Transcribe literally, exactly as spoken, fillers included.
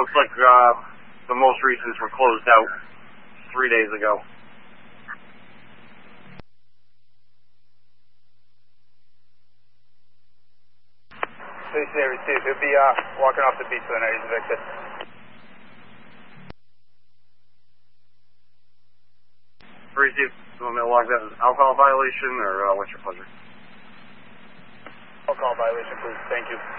looks like uh, the most recents were closed out three days ago. Station eight received. He'll be uh, walking off the beach for the night. He's evicted. Received. You want me to log that as alcohol violation, or uh, what's your pleasure? Alcohol violation, please. Thank you.